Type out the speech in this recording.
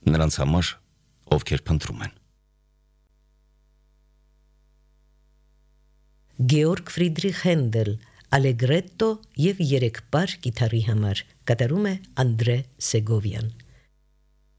նրանց համար, ովքեր փնտրում են։ Գեորգ Ֆրիդրիխ Հենդել, Ալեգրետտո եւ երեք պար կիթառի համար, կատարում է Անդրե Սեգովյան։